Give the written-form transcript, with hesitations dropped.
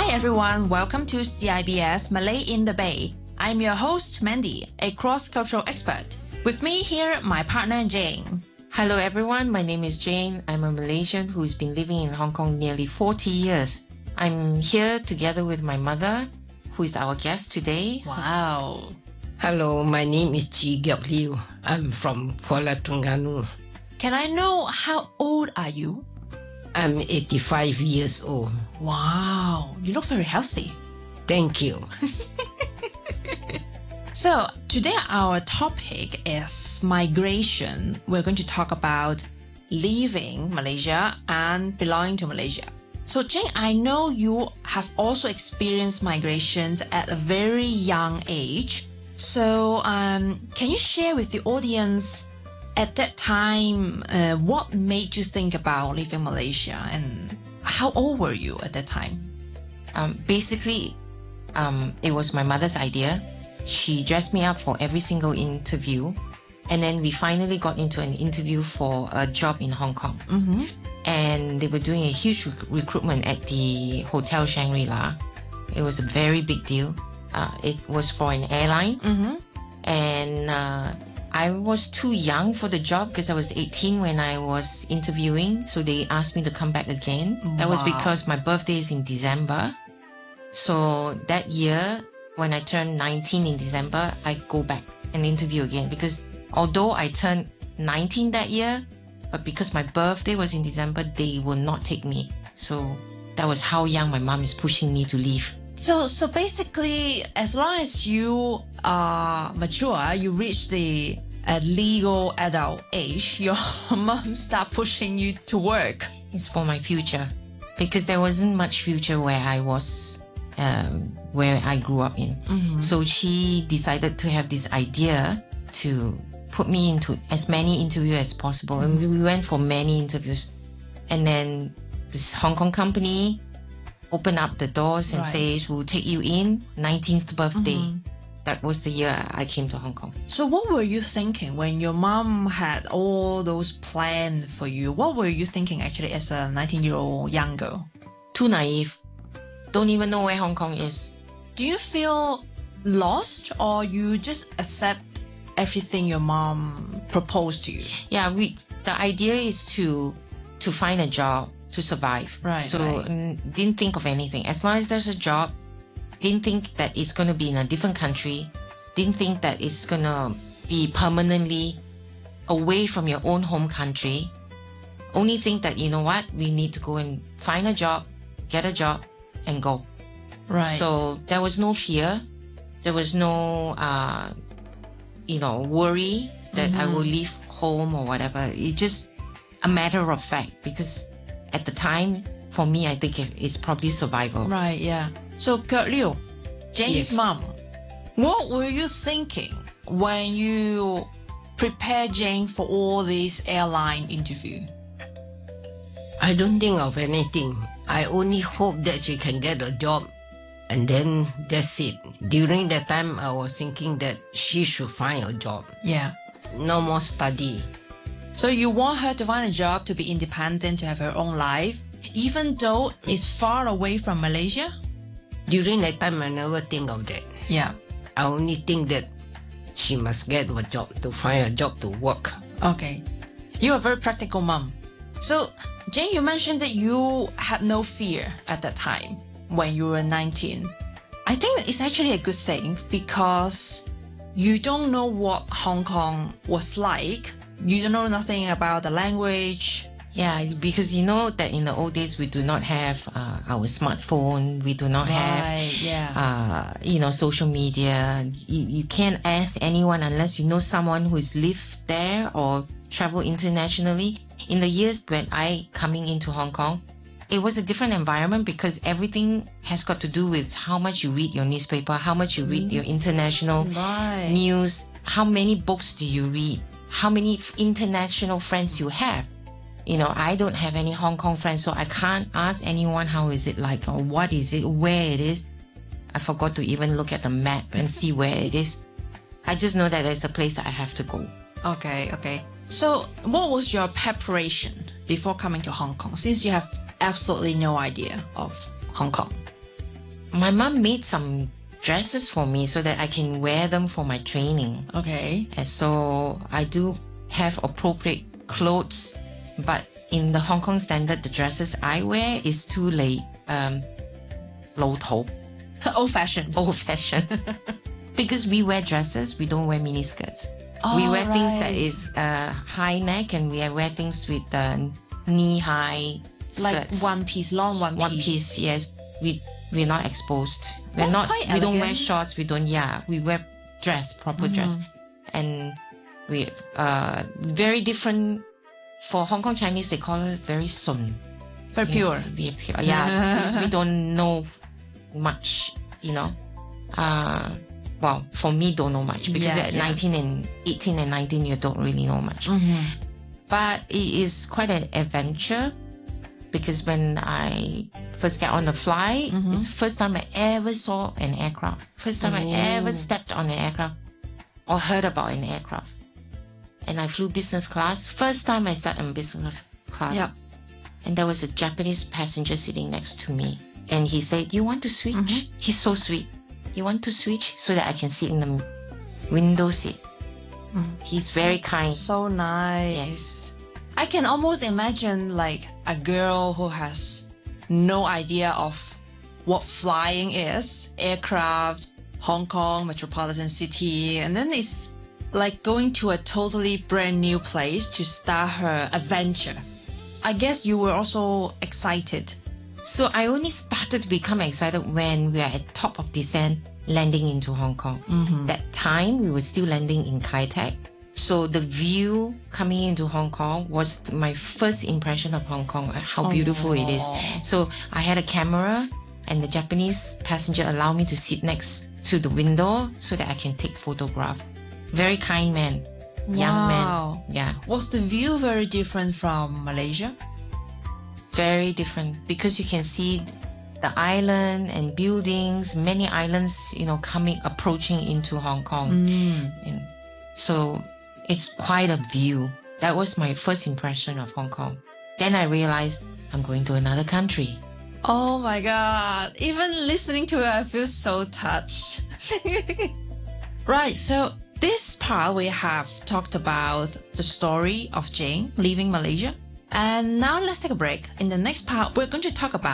everyone, welcome to CIBS Malay in the Bay. I'm your host, Mandy, a cross-cultural expert. With me here, my partner, Jane. Hello everyone, my name is Jane. I'm a Malaysian who's been living in Hong Kong nearly 40 years. I'm here together with my mother, who is our guest today. Wow. Hello, my name is Chi Giok Liu. I'm from Kuala Terengganu. Can I know how old are you? I'm 85 years old. Wow, you look very healthy. Thank you. So, today our topic is migration. We're going to talk about leaving Malaysia and belonging to Malaysia. So, Jane, I know you have also experienced migrations at a very young age. So, can you share with the audience at that time what made you think about leaving Malaysia and how old were you at that time? Basically, it was my mother's idea. She dressed me up for every single interview. And then we finally got into an interview for a job in Hong Kong. Mm-hmm. And they were doing a huge recruitment at the Hotel Shangri-La. It was a very big deal. It was for an airline. Mm-hmm. And I was too young for the job because I was 18 when I was interviewing. So they asked me to come back again. That was because my birthday is in December. So that year, when I turned 19 in December, I go back and interview again. Because although I turned 19 that year, but because my birthday was in December, they will not take me. So that was how young my mom is pushing me to leave. So basically, as long as you are mature, you reach the legal adult age, your mom start pushing you to work. It's for my future. Because there wasn't much future where I was, where I grew up in. Mm-hmm. So she decided to have this idea to put me into as many interviews as possible. And we went for many interviews. And then this Hong Kong company open up the doors and says, we'll take you in, 19th birthday. Mm-hmm. That was the year I came to Hong Kong. So what were you thinking when your mom had all those plans for you? What were you thinking actually as a 19-year-old young girl? Too naive. Don't even know where Hong Kong is. Do you feel lost or you just accept everything your mom proposed to you? Yeah, the idea is to find a job, to survive. Right. So didn't think of anything. As long as there's a job, didn't think that it's going to be in a different country, didn't think that it's going to be permanently away from your own home country. Only think that, you know what, we need to go and find a job, get a job, and go. Right. So there was no fear. There was no, worry that I will leave home or whatever. It's just a matter of fact because at the time, for me, I think it's probably survival. Right, yeah. So, Giok Liu, Jane's Yes. mom, what were you thinking when you prepared Jane for all these airline interview? I don't think of anything. I only hope that she can get a job. And then that's it. During that time, I was thinking that she should find a job. Yeah. No more study. So you want her to find a job to be independent, to have her own life, even though it's far away from Malaysia? During that time, I never think of that. Yeah. I only think that she must get a job, to find a job to work. Okay. You're a very practical mom. So, Jane, you mentioned that you had no fear at that time when you were 19. I think it's actually a good thing because you don't know what Hong Kong was like. You don't know nothing about the language. Yeah, because you know that in the old days, we do not have our smartphone. We do not have, social media. You can't ask anyone unless you know someone who's lived there or traveled internationally. In the years when I coming into Hong Kong, it was a different environment because everything has got to do with how much you read your newspaper, how much you read your international news, how many books do you read, how many international friends you have. You know, I don't have any Hong Kong friends, so I can't ask anyone how is it like or what is it, where it is. I forgot to even look at the map and see where it is. I just know that there's a place I have to go. Okay. So what was your preparation before coming to Hong Kong, since you have absolutely no idea of Hong Kong? my mom made some dresses for me so that I can wear them for my training. Okay. And so I do have appropriate clothes, but in the Hong Kong standard, the dresses I wear is too late, low toe, Old fashioned. old fashioned. Because we wear dresses, we don't wear mini skirts. We Oh, wear things that right. is high neck, and we wear things with knee high Like skirts. one piece, long one piece. One piece, yes. We're not exposed. That's quite we don't wear elegant. shorts, we wear dress, proper dress. And we very different. For Hong Kong Chinese, they call it very sun. Very pure. Very pure. Yeah, because we don't know much, you know. Well, for me, don't know much because Yeah, at yeah. 19 and 18 and 19, you don't really know much. But it is quite an adventure because when I first get on the flight, it's the first time I ever saw an aircraft. First time I ever stepped on an aircraft or heard about an aircraft. And I flew business class. First time I sat in business class. Yep. And there was a Japanese passenger sitting next to me. And he said, "You want to switch?" He's so sweet. "You want to switch so that I can sit in the window seat?" He's very kind. So nice. Yes. I can almost imagine like a girl who has no idea of what flying is, aircraft, Hong Kong, metropolitan city, and then it's like going to a totally brand new place to start her adventure. I guess you were also excited. So I only started to become excited when we are at top of descent, landing into Hong Kong. That time we were still landing in Kai Tak. So the view coming into Hong Kong was my first impression of Hong Kong, how beautiful it is. So I had a camera and the Japanese passenger allowed me to sit next to the window so that I can take photograph. Very kind man, young Wow. man. Yeah, Was the view very different from Malaysia? very different because you can see the island and buildings, many islands, approaching into Hong Kong. And so it's quite a view. That was my first impression of Hong Kong. Then I realized I'm going to another country. Oh my god. Even listening to it, I feel so touched. Right, so this part we have talked about the story of Jane leaving Malaysia. And now let's take a break. In the next part, we're going to talk about